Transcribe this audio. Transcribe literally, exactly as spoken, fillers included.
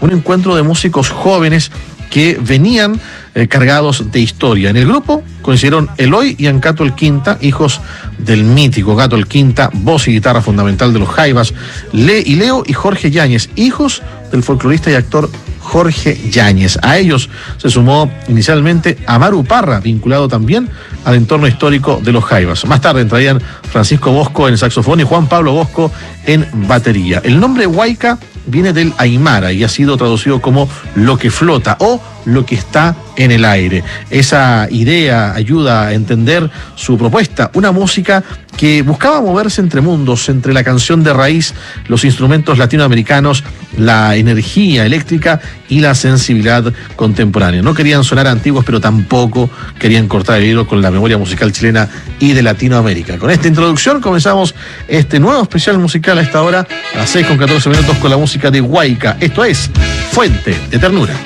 un encuentro de músicos jóvenes que venían eh, cargados de historia. En el grupo coincidieron Eloy y Ancato El Quinta, hijos del mítico Gato El Quinta, voz y guitarra fundamental de los Jaivas, Le y Leo y Jorge Yáñez, hijos del folclorista y actor Jorge Yáñez. A ellos se sumó inicialmente Amaru Parra, vinculado también al entorno histórico de los Jaivas. Más tarde entrarían Francisco Bosco en saxofón y Juan Pablo Bosco en batería. El nombre Huayca viene del aymara y ha sido traducido como lo que flota o lo que está en el aire. Esa idea ayuda a entender su propuesta, una música que buscaba moverse entre mundos, entre la canción de raíz, los instrumentos latinoamericanos, la energía eléctrica y la sensibilidad contemporánea. No querían sonar antiguos, pero tampoco querían cortar el hilo con la memoria musical chilena y de Latinoamérica. Con esta introducción comenzamos este nuevo especial musical a esta hora, a las seis con catorce minutos, con la música de Huayca. Esto es Fuente de Ternura.